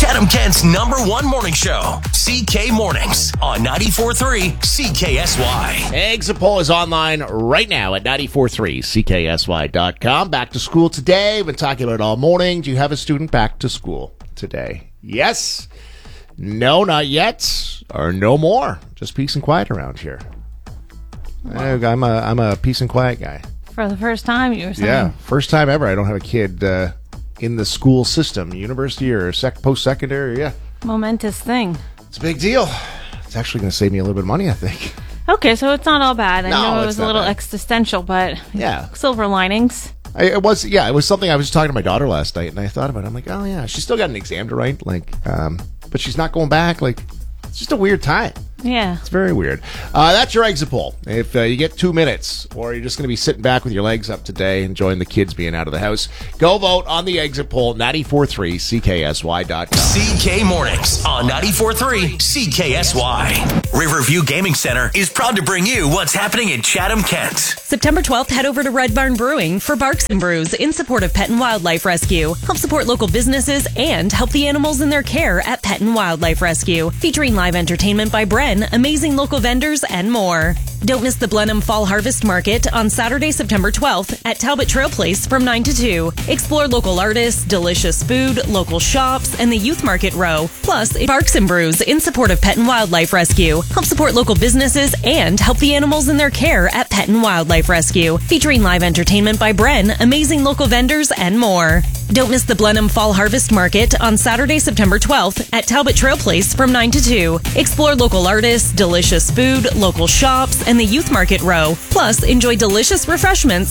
Chatham-Kent's #1 morning show, CK Mornings on 94.3 CKSY. Exit poll is online right now at 94.3CKSY.com. Back to school today. We've been talking about it all morning. Do you have a student back to school today? Yes. No, not yet. Or no more. Just peace and quiet around here. I'm a peace and quiet guy. For the first time, you were saying? Yeah, first time ever. I don't have a kid in the school system, university or post-secondary. Yeah. Momentous thing. It's a big deal. It's actually going to save me a little bit of money, I think. Okay, so it's not all bad. I No, know it it's was a not little bad. existential, but Yeah. silver linings. It was something I was talking to my daughter last night, and I thought about it. I'm like, oh, yeah, she's still got an exam to write, but she's not going back. Like, it's just a weird time. Yeah. It's very weird. That's your exit poll. If you get 2 minutes, or you're just going to be sitting back with your legs up today, enjoying the kids being out of the house, go vote on the exit poll, 94.3CKSY.com. CK Mornings on 94.3 CKSY. Riverview Gaming Center is proud to bring you what's happening in Chatham-Kent. September 12th, head over to Red Barn Brewing for Barks and Brews in support of Pet and Wildlife Rescue. Help support local businesses and help the animals in their care at Pet and Wildlife Rescue. Featuring live entertainment by Bren, amazing local vendors, and more. Don't miss the Blenheim Fall Harvest Market on Saturday, September 12th at Talbot Trail Place from 9 to 2. Explore local artists, delicious food, local shops, and the Youth Market Row. Plus, Barks and Brews in support of Pet and Wildlife Rescue. Help support local businesses and help the animals in their care at Pet and Wildlife Rescue. Featuring live entertainment by Bren, amazing local vendors, and more. Don't miss the Blenheim Fall Harvest Market on Saturday, September 12th at Talbot Trail Place from 9 to 2. Explore local artists, delicious food, local shops, and the Youth Market Row. Plus, enjoy delicious refreshments